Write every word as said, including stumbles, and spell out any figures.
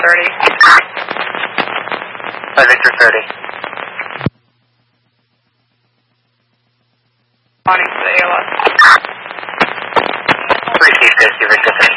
thirty. By Victor thirty. Responding to the A L S. three C fifty, Victor thirty.